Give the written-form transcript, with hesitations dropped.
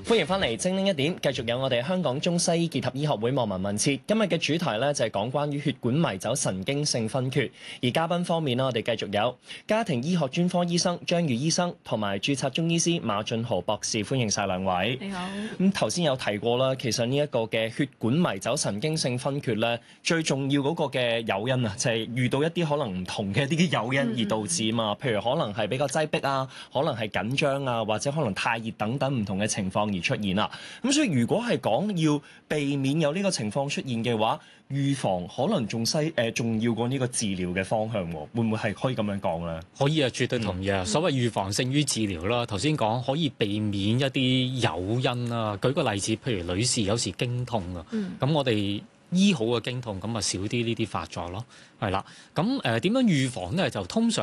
歡迎翻嚟精靈一點，繼續有我哋香港中西醫結合醫學會望聞問切。今日嘅主題呢，就係講關於血管迷走神經性分缺，而嘉賓方面呢，我哋繼續有家庭醫學專科醫生張宇醫生同埋註冊中醫師馬俊豪博士，歡迎晒兩位。 你好。 咁頭先有提過啦，其實呢一個嘅血管迷走神經性分缺呢，最重要嗰個嘅誘因啊，就係遇到一啲可能唔同嘅一啲誘因而導致嘛，譬如可能係比較擠迫啊，可能係緊張啊，或者可能太熱等等唔同嘅情況而出現啦。咁所以如果係講要避免有呢個情況出現嘅話，預防可能仲要過呢個治療嘅方向喎，會唔會係可以咁樣講咧？ 可以啊，絕對同意啊！所謂預防勝於治療啦。頭先講可以避免一啲誘因啦。舉個例子，譬如女士有時經痛啊，咁我哋醫好嘅經痛，咁啊少啲呢啲發作咯，係啦。咁點樣預防咧？就通常